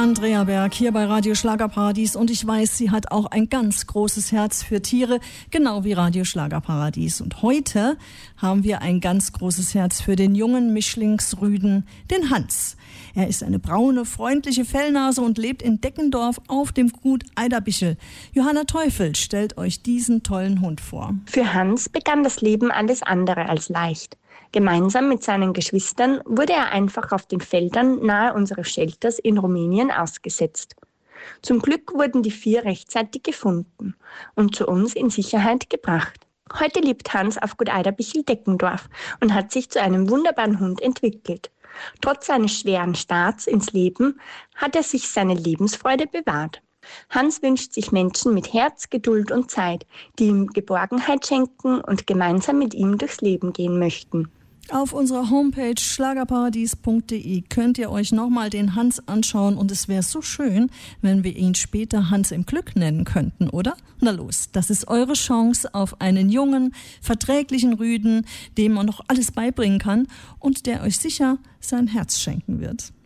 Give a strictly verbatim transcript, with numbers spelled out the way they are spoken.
Andrea Berg hier bei Radio Schlagerparadies und ich weiß, sie hat auch ein ganz großes Herz für Tiere, genau wie Radio Schlagerparadies. Und heute haben wir ein ganz großes Herz für den jungen Mischlingsrüden, den Hans. Er ist eine braune, freundliche Fellnase und lebt in Deckendorf auf dem Gut Eiderbichel. Johanna Teufel stellt euch diesen tollen Hund vor. Für Hans begann das Leben alles andere als leicht. Gemeinsam mit seinen Geschwistern wurde er einfach auf den Feldern nahe unseres Shelters in Rumänien ausgesetzt. Zum Glück wurden die vier rechtzeitig gefunden und zu uns in Sicherheit gebracht. Heute lebt Hans auf Gut Eiderbichel Deckendorf und hat sich zu einem wunderbaren Hund entwickelt. Trotz seines schweren Starts ins Leben hat er sich seine Lebensfreude bewahrt. Hans wünscht sich Menschen mit Herz, Geduld und Zeit, die ihm Geborgenheit schenken und gemeinsam mit ihm durchs Leben gehen möchten. Auf unserer Homepage schlagerparadies punkt de könnt ihr euch nochmal den Hans anschauen und es wäre so schön, wenn wir ihn später Hans im Glück nennen könnten, oder? Na los, das ist eure Chance auf einen jungen, verträglichen Rüden, dem man noch alles beibringen kann und der euch sicher sein Herz schenken wird.